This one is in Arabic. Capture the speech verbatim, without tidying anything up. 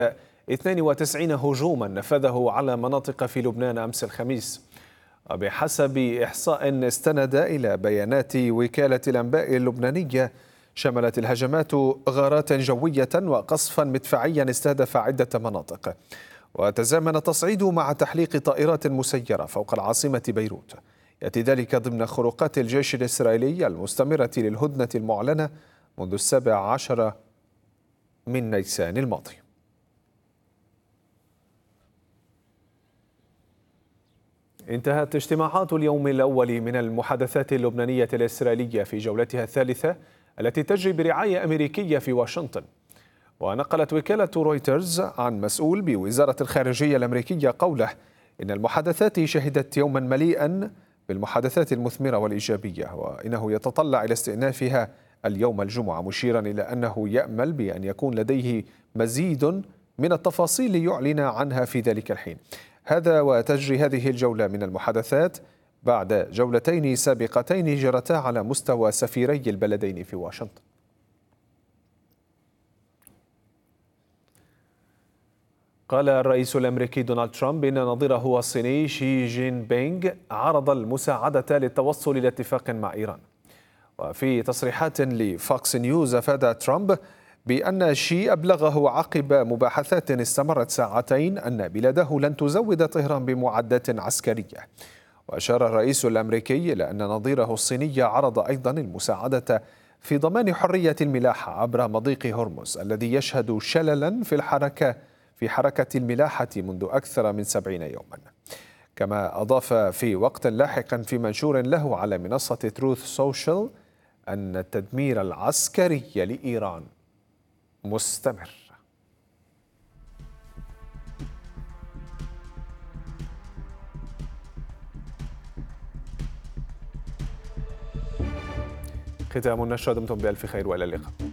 اثنين وتسعين هجوما نفذه على مناطق في لبنان أمس الخميس. وبحسب إحصاء استند إلى بيانات وكالة الأنباء اللبنانية، شملت الهجمات غارات جوية وقصفا مدفعيا استهدف عدة مناطق، وتزامن التصعيد مع تحليق طائرات مسيرة فوق العاصمة بيروت. يأتي ذلك ضمن خروقات الجيش الإسرائيلي المستمرة للهدنة المعلنة منذ السابع عشر من نيسان الماضي. انتهت اجتماعات اليوم الأول من المحادثات اللبنانية الإسرائيلية في جولتها الثالثة التي تجري برعاية أمريكية في واشنطن. ونقلت وكالة رويترز عن مسؤول بوزارة الخارجية الأمريكية قوله إن المحادثات شهدت يوما مليئا بالمحادثات المثمرة والإيجابية، وإنه يتطلع إلى استئنافها اليوم الجمعة، مشيرا إلى أنه يأمل بأن يكون لديه مزيد من التفاصيل يعلن عنها في ذلك الحين. هذا وتجري هذه الجولة من المحادثات بعد جولتين سابقتين جرتا على مستوى سفيري البلدين في واشنطن. قال الرئيس الأمريكي دونالد ترامب إن نظيره الصيني شي جين بينغ عرض المساعدة للتوصل إلى اتفاق مع إيران. وفي تصريحات لفوكس نيوز أفاد ترامب بأن شي أبلغه عقب مباحثات استمرت ساعتين أن بلاده لن تزود طهران بمعدات عسكرية. وأشار الرئيس الأمريكي إلى أن نظيره الصيني عرض أيضا المساعدة في ضمان حرية الملاحة عبر مضيق هرمز الذي يشهد شللا في الحركة في حركة الملاحة منذ أكثر من سبعين يوما. كما أضاف في وقت لاحق في منشور له على منصة تروث سوشيال أن التدمير العسكري لإيران مستمر. ختام النشرة، دمتم بألف خير وإلى اللقاء.